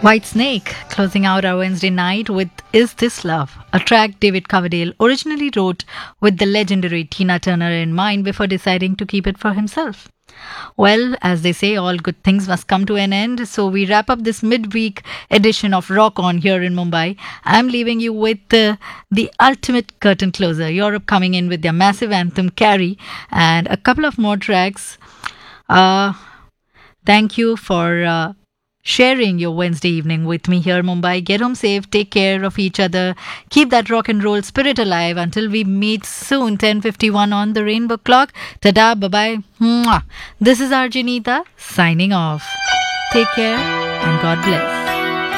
White Snake, closing out our Wednesday night with Is This Love? A track David Coverdale originally wrote with the legendary Tina Turner in mind before deciding to keep it for himself. Well, as they say, all good things must come to an end. So we wrap up this midweek edition of Rock On here in Mumbai. I'm leaving you with the ultimate curtain closer, Europe coming in with their massive anthem Carrie and a couple of more tracks. Thank you for sharing your Wednesday evening with me here, Mumbai. Get home safe, take care of each other, keep that rock and roll spirit alive until we meet soon, 10:51 on the Rainbow Clock. Tada, bye-bye. Mwah. This is Arjanita signing off. Take care and God bless.